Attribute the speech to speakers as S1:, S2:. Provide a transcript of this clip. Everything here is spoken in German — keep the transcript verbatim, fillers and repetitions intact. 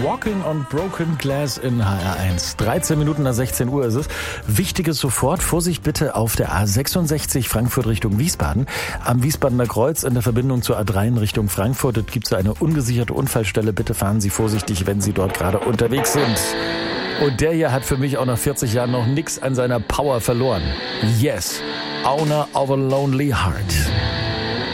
S1: Walking on Broken Glass in H R eins. dreizehn Minuten nach sechzehn Uhr ist es. Wichtiges sofort. Vorsicht bitte auf der A sechsundsechzig Frankfurt Richtung Wiesbaden. Am Wiesbadener Kreuz in der Verbindung zur A drei in Richtung Frankfurt. Dort gibt es eine ungesicherte Unfallstelle. Bitte fahren Sie vorsichtig, wenn Sie dort gerade unterwegs sind. Und der hier hat für mich auch nach vierzig Jahren noch nichts an seiner Power verloren. Yes, Owner of a Lonely Heart.